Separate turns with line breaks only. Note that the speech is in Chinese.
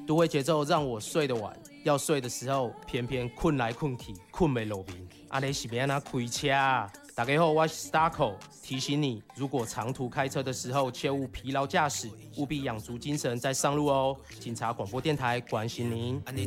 都会节奏让我睡得晚，要睡的时候偏偏困来困去，困没落眠。啊，你是要怎开车啊？大家好，我是 Starco， 提醒你，如果长途开车的时候，切勿疲劳驾驶，务必养足精神再上路哦。警察广播电台关心您。